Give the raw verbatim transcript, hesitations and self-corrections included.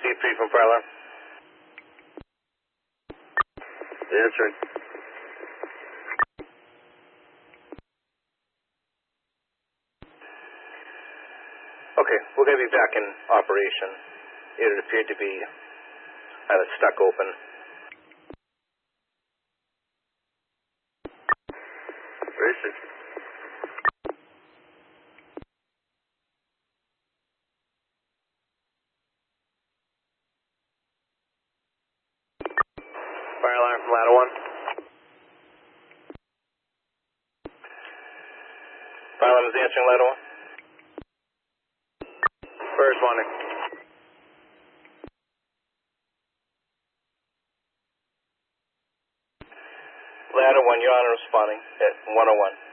Chief three from fire alarm. Answering. Okay, we're going to be back in operation. It appeared to be either stuck open. Racing. Fire alarm from ladder one. Fire alarm is answering ladder one. First warning. Ladder one, you're on responding at one oh one.